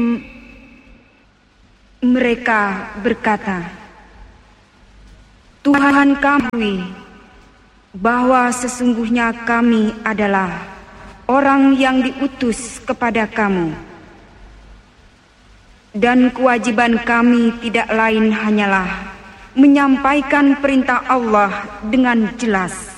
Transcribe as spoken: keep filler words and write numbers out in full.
Mereka berkata, Tuhan kami, bahwa sesungguhnya kami adalah orang yang diutus kepada kamu, dan kewajiban kami tidak lain hanyalah menyampaikan perintah Allah dengan jelas